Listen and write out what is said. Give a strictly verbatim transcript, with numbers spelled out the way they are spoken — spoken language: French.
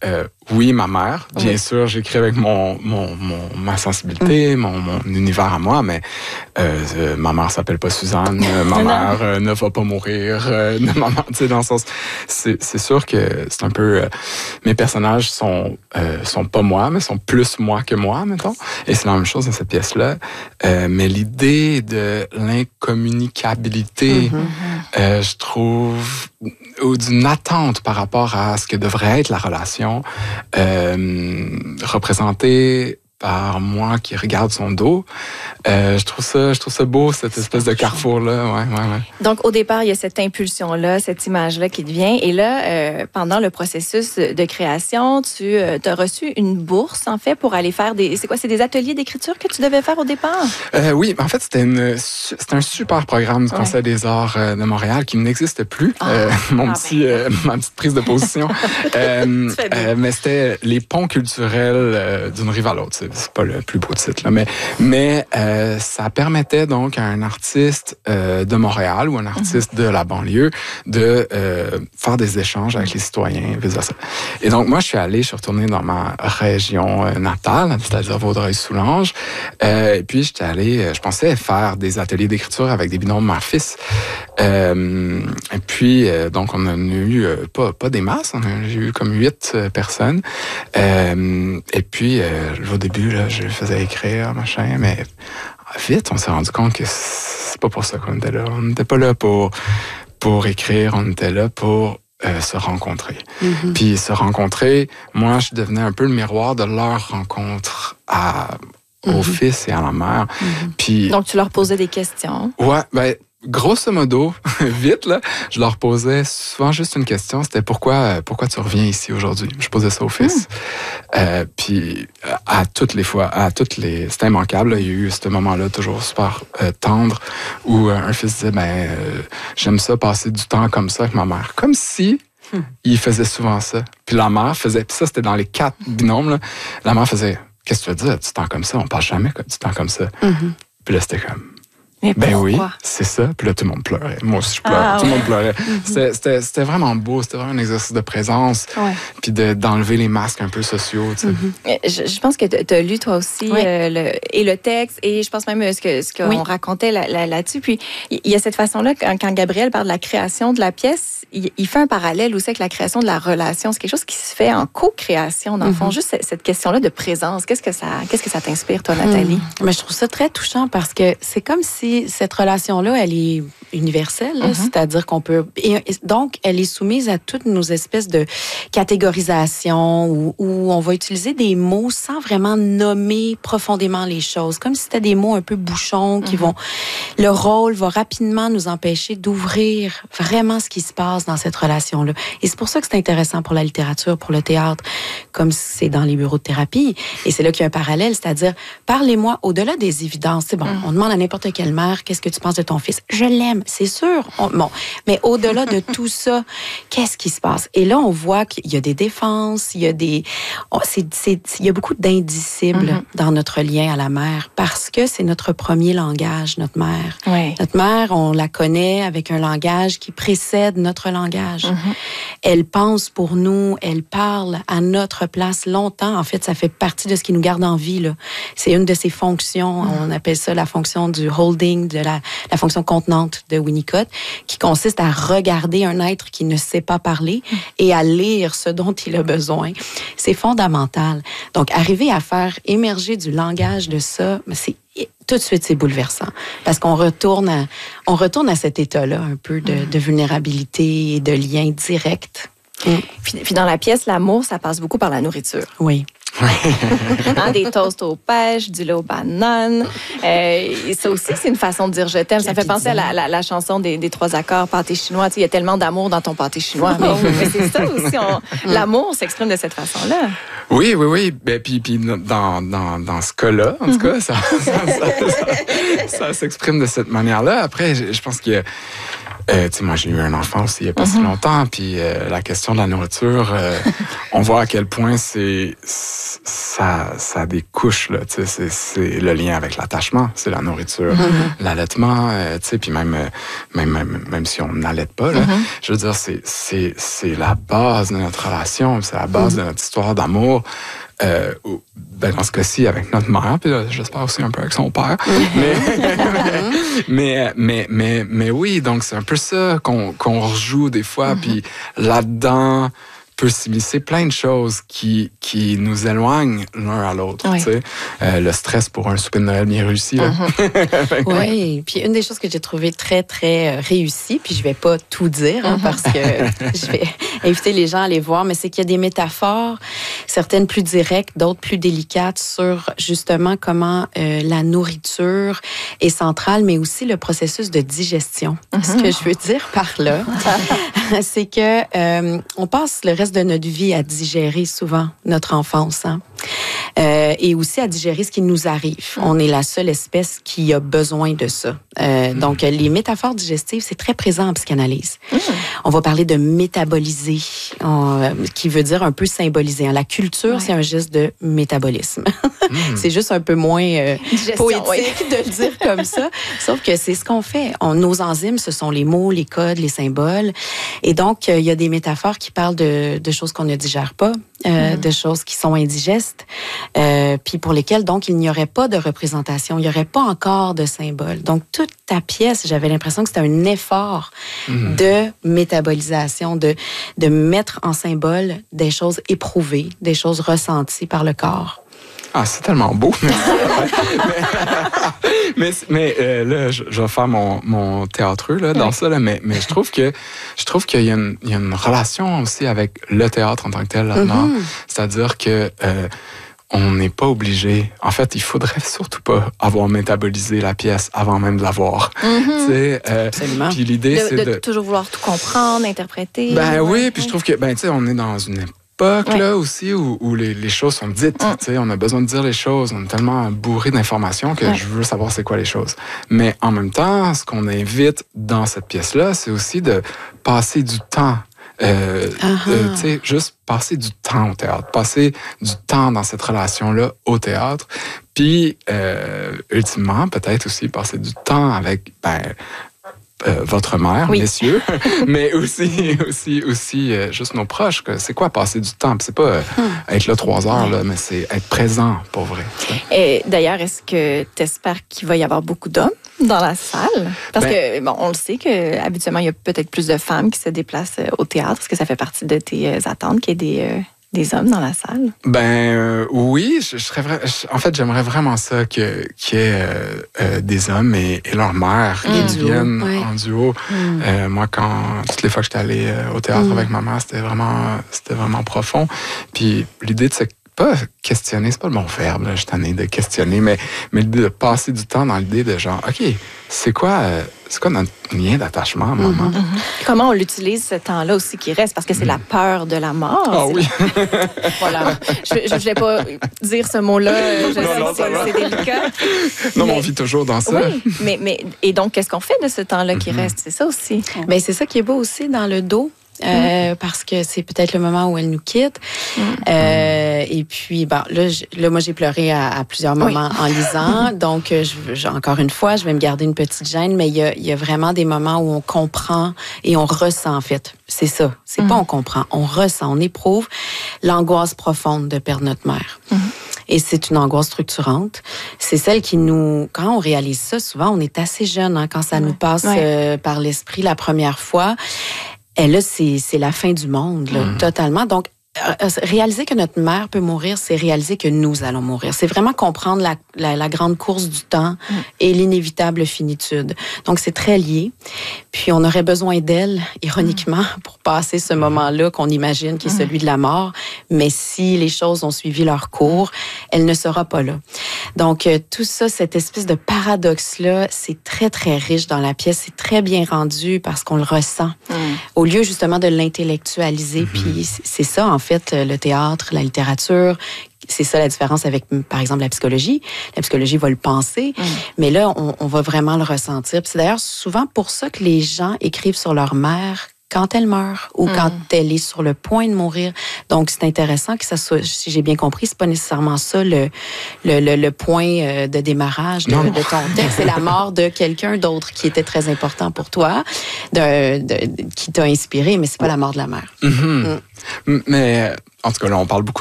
euh, oui, ma mère, bien oui. sûr, j'écris avec mon, mon, mon ma sensibilité, mmh. mon, mon univers à moi, mais euh, euh, ma mère s'appelle pas Suzanne, euh, ma mère euh, ne va pas mourir, euh, ma mère, tu sais, dans le sens, c'est, c'est sûr que c'est un peu, euh, mes personnages sont euh, sont pas moi, mais sont plus moi que moi, mettons, et c'est la même chose dans cette pièce-là, euh, mais l'idée de l'incommunicabilité, mmh. euh, je trouve, ou d'une attente par rapport à ce que devrait être la relation, euh, représentée par moi qui regarde son dos. Euh, je trouve ça, je trouve ça beau, cette espèce de carrefour-là. Ouais, ouais, ouais. Donc, au départ, il y a cette impulsion-là, cette image-là qui te vient. Et là, euh, pendant le processus de création, tu euh, as reçu une bourse, en fait, pour aller faire des... C'est quoi? C'est des ateliers d'écriture que tu devais faire au départ? Euh, oui, en fait, c'était, une, c'était un super programme du Conseil ouais. des arts de Montréal qui n'existe plus. Ah, euh, mon ah, petit, ben. euh, ma petite prise de position. euh, euh, mais c'était les ponts culturels euh, d'une rive à l'autre. C'est, c'est pas le plus beau titre, là, mais... mais euh, Euh, ça permettait donc à un artiste euh, de Montréal ou un artiste mm-hmm. de la banlieue de euh, faire des échanges avec les citoyens, vice-versa. Et donc, moi, je suis allé, je suis retourné dans ma région euh, natale, c'est-à-dire Vaudreuil-Soulanges. Euh, et puis, j'étais allé, je pensais faire des ateliers d'écriture avec des binômes mère-fils. Euh, et puis, euh, donc, on en a eu euh, pas, pas des masses, on a, j'ai eu comme huit euh, personnes. Euh, et puis, euh, au début, là, je faisais écrire, machin, mais vite, on s'est rendu compte que c'est pas pour ça qu'on était là. On n'était pas là pour, pour écrire, on était là pour euh, se rencontrer. Mm-hmm. Puis se rencontrer, moi, je devenais un peu le miroir de leur rencontre à, mm-hmm. au fils et à la mère. Mm-hmm. Puis, donc, tu leur posais des questions. Ouais, ben... Grosso modo, vite, là, je leur posais souvent juste une question, c'était pourquoi pourquoi tu reviens ici aujourd'hui? Je posais ça au fils. Mmh. Euh, puis à toutes les fois, à toutes les... C'était immanquable, là, il y a eu ce moment-là toujours super euh, tendre où euh, un fils disait, ben euh, j'aime ça passer du temps comme ça avec ma mère. Comme si mmh. il faisait souvent ça. Puis la mère faisait, puis ça c'était dans les quatre binômes, là, la mère faisait, qu'est-ce que tu veux dire, du temps comme ça? On passe jamais du temps comme ça. Mmh. Puis là, c'était comme... Mais ben pourquoi? oui, c'est ça. Puis là, tout le monde pleurait. Moi aussi, je pleurais. Ah, tout ouais. le monde pleurait. Mm-hmm. C'était, c'était, c'était vraiment beau. C'était vraiment un exercice de présence. Ouais. Puis de, d'enlever les masques un peu sociaux. Tu sais. Mm-hmm. je, je pense que tu as lu toi aussi oui. euh, le, et le texte et je pense même ce, que, ce qu'on oui. racontait là, là, là-dessus. Puis il y a cette façon-là, quand, quand Gabriel parle de la création de la pièce, il, il fait un parallèle aussi avec la création de la relation. C'est quelque chose qui se fait en co-création, dans le mm-hmm. fond. Juste cette, cette question-là de présence. Qu'est-ce que ça, qu'est-ce que ça t'inspire, toi, Nathalie? Mm. Mais je trouve ça très touchant parce que c'est comme si cette relation-là, elle est universelle, là, mm-hmm. c'est-à-dire qu'on peut... Et donc, elle est soumise à toutes nos espèces de catégorisations où, où on va utiliser des mots sans vraiment nommer profondément les choses, comme si c'était des mots un peu bouchons qui mm-hmm. vont... Le rôle va rapidement nous empêcher d'ouvrir vraiment ce qui se passe dans cette relation-là. Et c'est pour ça que c'est intéressant pour la littérature, pour le théâtre, comme c'est dans les bureaux de thérapie. Et c'est là qu'il y a un parallèle, c'est-à-dire, parlez-moi au-delà des évidences. C'est bon, mm-hmm. on demande à n'importe quelle mère, qu'est-ce que tu penses de ton fils? Je l'aime, c'est sûr. On, bon, mais au-delà de tout ça, qu'est-ce qui se passe? Et là, on voit qu'il y a des défenses, il y a des, oh, c'est, c'est, il y a beaucoup d'indicibles mm-hmm. dans notre lien à la mère parce que c'est notre premier langage, notre mère. Oui. Notre mère, on la connaît avec un langage qui précède notre langage. Mm-hmm. Elle pense pour nous, elle parle à notre place longtemps. En fait, ça fait partie de ce qui nous garde en vie, là. C'est une de ses fonctions. Mm-hmm. On appelle ça la fonction du holding, de la, la fonction contenante de Winnicott, qui consiste à regarder un être qui ne sait pas parler mm. et à lire ce dont il a besoin. C'est fondamental. Donc, arriver à faire émerger du langage de ça, c'est tout de suite, c'est bouleversant. Parce qu'on retourne à, on retourne à cet état-là, un peu de, mm. de vulnérabilité et de lien direct. Mm. Puis, puis dans la pièce, l'amour, ça passe beaucoup par la nourriture. Oui. hein, des toasts aux pêches, du lait aux bananes. Euh, et ça aussi, c'est une façon de dire je t'aime. Ça la fait pizza. Penser à la, la, la chanson des, des trois accords, pâté chinois. Tu sais, il y a tellement d'amour dans ton pâté chinois. Mais, mais c'est ça aussi. On, l'amour s'exprime de cette façon-là. Oui, oui, oui. Ben, puis, puis dans, dans, dans ce cas-là, en tout cas, ça, ça, ça, ça, ça s'exprime de cette manière-là. Après, je, je pense qu'il y a... Euh, tu sais, moi, j'ai eu un enfant aussi il n'y a pas mm-hmm. si longtemps, puis euh, la question de la nourriture, euh, on voit à quel point c'est, c'est ça, ça a des couches, là, tu sais, c'est, c'est le lien avec l'attachement, c'est la nourriture, mm-hmm. l'allaitement, euh, tu sais, puis même, même, même, même si on n'allaite pas, là, mm-hmm. je veux dire, c'est, c'est, c'est la base de notre relation, c'est la base mm-hmm. de notre histoire d'amour. Euh, ben dans ce cas-ci, avec notre mère, puis là, j'espère aussi un peu avec son père. mais, mais, mais, mais, mais oui, donc c'est un peu ça qu'on, qu'on rejoue des fois, mm-hmm. puis là-dedans peut s'immiscer plein de choses qui, qui nous éloignent l'un à l'autre. Oui. Tu sais, euh, le stress pour un souper de Noël bien réussi. Là. Mm-hmm. Oui, puis une des choses que j'ai trouvé très, très réussie, puis je vais pas tout dire, hein, mm-hmm. parce que je vais inviter les gens à aller voir, mais c'est qu'il y a des métaphores, certaines plus directes, d'autres plus délicates, sur justement comment euh, la nourriture est centrale, mais aussi le processus de digestion. Mm-hmm. Ce que je veux dire par là, c'est que euh, on passe le reste de notre vie à digérer souvent notre enfance, hein? euh, et aussi à digérer ce qui nous arrive. On est la seule espèce qui a besoin de ça. Euh, mmh. Donc, les métaphores digestives, c'est très présent en psychanalyse. Mmh. On va parler de métaboliser, on, qui veut dire un peu symboliser. La culture, ouais. c'est un geste de métabolisme. Mmh. C'est juste un peu moins euh, poétique oui. de le dire comme ça. Sauf que c'est ce qu'on fait. On, nos enzymes, ce sont les mots, les codes, les symboles. Et donc, il euh, y a des métaphores qui parlent de, de choses qu'on ne digère pas, euh, mmh. de choses qui sont indigestes, euh, puis pour lesquelles, donc, il n'y aurait pas de représentation, il n'y aurait pas encore de symbole. Donc, toute ta pièce, j'avais l'impression que c'était un effort mmh. de métabolisation, de, de mettre en symbole des choses éprouvées, des choses ressenties par le corps. Ah, c'est tellement beau. mais mais, mais euh, là, je, je vais faire mon, mon théâtreux là, dans oui. ça, là, mais, mais je trouve que je trouve qu'il y a, une, il y a une relation aussi avec le théâtre en tant que tel là-dedans. Mm-hmm. C'est-à-dire que euh, on n'est pas obligé. En fait, il faudrait surtout pas avoir métabolisé la pièce avant même de la voir. Mm-hmm. Tu sais, euh, absolument. Puis l'idée, de, c'est de, de toujours vouloir tout comprendre, interpréter. Ben oui, ouais. Puis je trouve que ben tu sais, on est dans une époque Ouais. là aussi où, où les, les choses sont dites. Mm. Tu sais, on a besoin de dire les choses. On est tellement bourré d'informations que ouais. je veux savoir c'est quoi les choses. Mais en même temps, ce qu'on invite dans cette pièce-là, c'est aussi de passer du temps. Euh, uh-huh. tu sais, juste passer du temps au théâtre, passer du temps dans cette relation-là au théâtre, puis euh, ultimement, peut-être aussi passer du temps avec ben, Euh, votre mère, oui. messieurs, mais aussi, aussi, aussi euh, juste nos proches. Que c'est quoi passer du temps? C'est pas euh, hum. être là trois heures, là, mais c'est être présent, pour vrai. T'sais. Et d'ailleurs, est-ce que tu espères qu'il va y avoir beaucoup d'hommes dans la salle? Parce ben, que, bon, on le sait qu'habituellement, il y a peut-être plus de femmes qui se déplacent au théâtre. Est-ce que ça fait partie de tes attentes qu'il y ait des... Euh... des hommes dans la salle? Ben euh, oui, je, je serais vra... en fait, j'aimerais vraiment ça que qu'il y ait euh, euh, des hommes et, et leur mère mmh. qui viennent ouais. en duo. Mmh. Euh, moi, quand toutes les fois que j'étais allé euh, au théâtre mmh. avec ma mère, c'était vraiment c'était vraiment profond. Puis l'idée de se pas questionner, c'est pas le bon verbe, là, je suis tanné de questionner, mais, mais de passer du temps dans l'idée de genre, OK, c'est quoi, euh, c'est quoi notre lien d'attachement, maman? Mm-hmm. Mm-hmm. Comment on l'utilise ce temps-là aussi qui reste? Parce que c'est mm. la peur de la mort. Ah oui! La... voilà. Je ne voulais pas dire ce mot-là, je non, sais non, que c'est, c'est délicat. Non, mais on vit toujours dans ça. Oui, mais, mais et donc, qu'est-ce qu'on fait de ce temps-là qui mm-hmm. reste? C'est ça aussi. Bien, c'est ça qui est beau aussi dans le dos. Euh, mmh. Parce que c'est peut-être le moment où elle nous quitte. Mmh. Euh, et puis, bon, là, je, là, moi, j'ai pleuré à, à plusieurs moments oui. en lisant. Donc, je, je, encore une fois, je vais me garder une petite gêne, mais il y a, il y a vraiment des moments où on comprend et on ressent, en fait. C'est ça. C'est mmh. pas on comprend. On ressent, on éprouve l'angoisse profonde de perdre notre mère. Mmh. Et c'est une angoisse structurante. C'est celle qui nous... Quand on réalise ça, souvent, on est assez jeune, hein, quand ça mmh. nous passe ouais. euh, par l'esprit la première fois. Et là, c'est, c'est la fin du monde, là, mmh. totalement. Donc, euh, réaliser que notre mère peut mourir, c'est réaliser que nous allons mourir. C'est vraiment comprendre la, la, la grande course du temps mmh. et l'inévitable finitude. Donc, c'est très lié. Puis, on aurait besoin d'elle, ironiquement, mmh. pour passer ce moment-là qu'on imagine qui est celui de la mort. Mais si les choses ont suivi leur cours, elle ne sera pas là. Donc, euh, tout ça, cette espèce de paradoxe-là, c'est très, très riche dans la pièce. C'est très bien rendu parce qu'on le ressent. Mmh. Au lieu, justement, de l'intellectualiser. Mmh. Puis, c'est ça, en fait, le théâtre, la littérature. C'est ça la différence avec, par exemple, la psychologie. La psychologie va le penser, mmh. mais là, on, on va vraiment le ressentir. Puis c'est d'ailleurs souvent pour ça que les gens écrivent sur leur mère quand elle meurt ou mm. quand elle est sur le point de mourir. Donc, c'est intéressant que ça soit, si j'ai bien compris, c'est pas nécessairement ça le, le, le, le point de démarrage de, de ton texte. C'est la mort de quelqu'un d'autre qui était très important pour toi, de, de, qui t'a inspiré, mais c'est pas la mort de la mère. Mm-hmm. Mm. Mais, en tout cas, là, on parle beaucoup